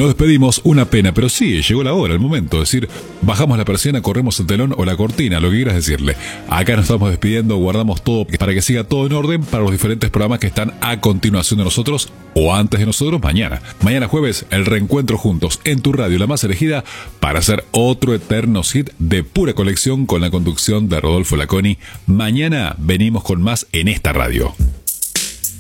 Nos despedimos, una pena, pero sí, llegó la hora, el momento. Es decir, bajamos la persiana, corremos el telón o la cortina, lo que quieras decirle. Acá nos estamos despidiendo, guardamos todo para que siga todo en orden para los diferentes programas que están a continuación de nosotros o antes de nosotros mañana. Mañana jueves, el reencuentro juntos en tu radio, la más elegida, para hacer otro eterno hit de pura colección con la conducción de Rodolfo Laconi. Mañana venimos con más en esta radio.